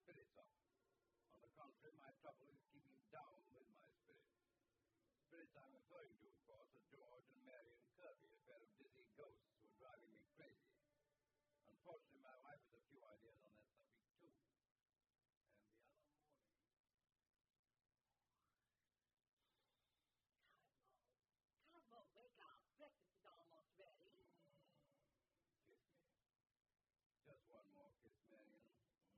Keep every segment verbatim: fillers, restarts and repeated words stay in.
spirits up. On the contrary, my trouble is keeping down with my spirits. Spirits I'm referring to, of course, are George and Marion Kirby, a pair of dizzy ghosts who are driving me crazy. Unfortunately, my wife has a few ideas on that subject, too. And the other morning... Cosmo, Cosmo, wake up. Breakfast is almost ready. Kiss me. Just one more kiss, Marion.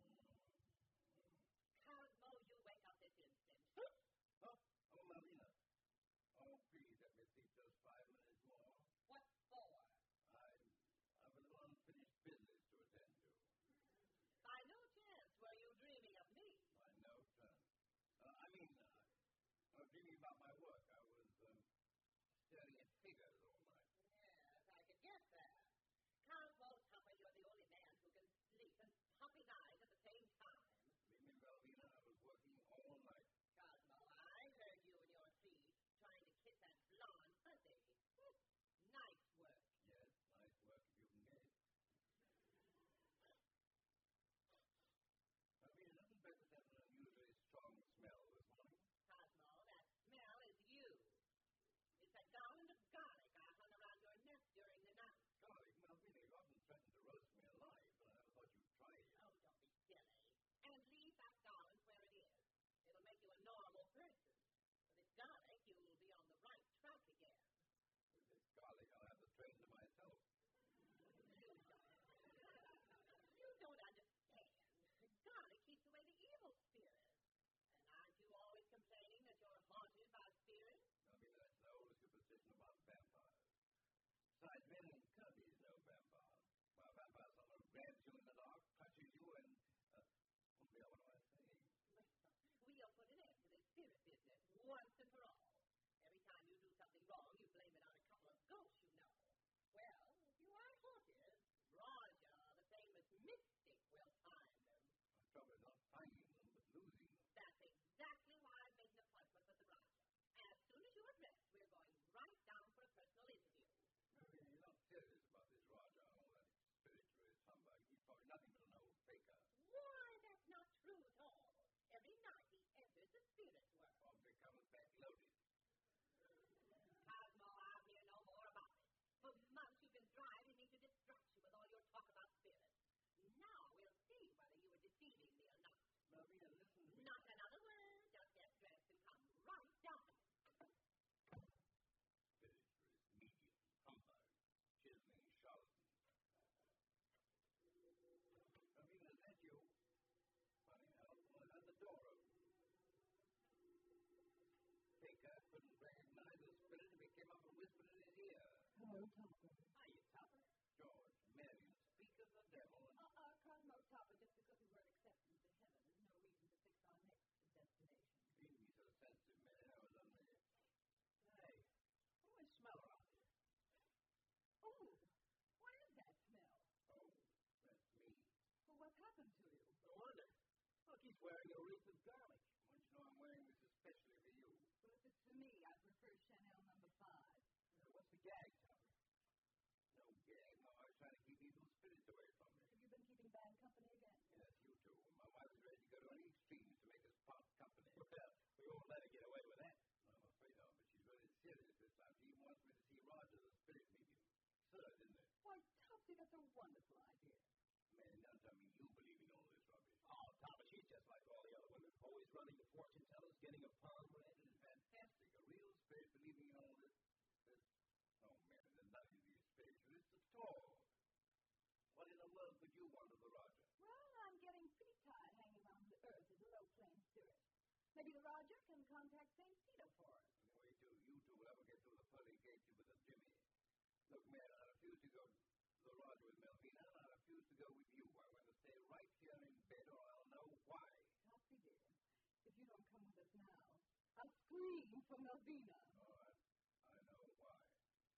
Cosmo, you wake up this instant. Oh, oh, Malvina. Oh, please, let me sleep just five minutes more. What for? I, I've a little unfinished business to attend to. By no chance were you dreaming of me? By no chance. Uh, I mean, uh, I was dreaming about my work. I was um, staring at figures all night. Yes, I could guess that. Cosmo Topper, you're the only man who can sleep and pop his eyes at the same time. Believe me, Malvina, I was working all night. Cosmo, I heard you in your sleep trying to kiss that blonde hussy. Nice work. Yes, nice work if you can get it. Malvina, doesn't breakfast have an unusually strong smell this morning? Cosmo, that smell is you. It's that garland of garlic I hung around your neck during the night. Garlic? Malvina, you often threatened to roast me alive, but I never thought you'd try it. Oh, don't be silly. And leave that garland where it is. It'll make you a normal person. With this garlic, you'll be on the right track again. With this garlic, I'll have the train to myself. You don't. You don't understand. Garlic keeps away the evil spirits. And aren't you always complaining that you're haunted by spirits? I mean, that's an old superstition about vampires. Besides, Marion Kirby is no vampire. Well, vampire someone grabs you in the dark, touches you, and... Uh, oh, yeah, what am I saying? We'll put an end to this spirit business once and for all. Every time you do something wrong, you blame it on a couple of ghosts you know. Well, if you are haunted, Roger, the famous mystic, will find them. My trouble is not finding them, but losing them. That's exactly why I made an appointment with the Roger. As soon as you are dressed, we're going right down for a personal interview. Marion, you're not serious about this Roger and all that spiritualist humbug. He's probably nothing but an old faker. Why, that's not true at all. Every night he enters the spirit's world. Probably comes back loaded. Cosmo, I'll hear no more about it. For months you've been driving me to distraction with all your talk about spirits. Now we'll see whether you were deceiving me or not. Malvina, listen to me. Not another word. Just get dressed and come right down. Spiritualist, medium, humbug, chiseling charlatan. Malvina, is that you? Funny how I had the door open. Faker couldn't recognize the spirit if he came up and whispered in his ear. Hello, Topper. Hiya, Topper. George, Marion, speak of the devil. And... Uh, uh, Cosmo Topper, just because we weren't accepted into heaven is no reason to fix our next destination. Being me so sensitive, Marion, I was only... Hey, what do I smell around here? Oh, what is that smell? Oh, that's me. Well, what's happened to you? No wonder. Look, he's wearing a wreath of garlic. Why don't you know I'm wearing this especially for you? Well, if it's for me, I prefer Chanel number five. Uh, what's the gag, Topper? No gag. No, I was trying to keep evil spirits away from me. Have you been keeping bad company again? Yes, you too. My wife is ready to go to any extremes to make us part company. Well, we won't let her get away with that. No, I'm afraid of, but she's really serious this time. She even wants me to see Roger, the spirit medium. Absurd, isn't it? Why, Topsy, that's a wonderful idea. Man, now tell me you believe in all this rubbish. Oh, Topper, she's just like all the other women. Always running to fortune tellers, getting a palm read. It is fantastic. A real spirit believing in all this. this oh, man, there's none of these spiritualists at all. What in the world could you want of the Roger? Well, I'm getting pretty tired hanging around the earth as a low-plane spirit. Maybe the Roger can contact Saint Peter for us. Wait till you two will ever get through the pearly gates with a Jimmy. Look, man, I refuse to go to the Roger with Malvina, and I refuse to go with you. I'm going to stay right here in bed, or I'll know why. Topsy, dear, if you don't come with us now, I'll scream for Malvina.